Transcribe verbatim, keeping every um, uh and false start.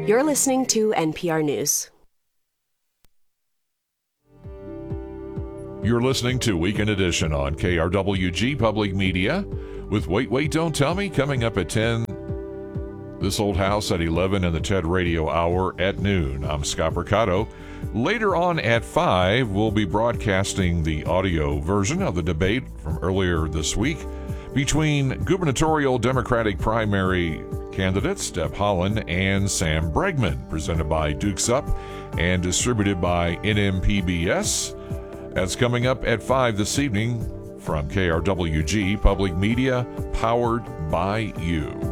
You're listening to N P R News. You're listening to Weekend Edition on K R W G Public Media with Wait, Wait, Don't Tell Me coming up at ten. This Old House at eleven and the TED Radio Hour at noon. I'm Scott Mercado. Later on at five, we'll be broadcasting the audio version of the debate from earlier this week between gubernatorial Democratic primary candidates Deb Haaland and Sam Bregman, presented by Dukes Up and distributed by N M P B S. That's coming up at five this evening from K R W G Public Media, powered by you.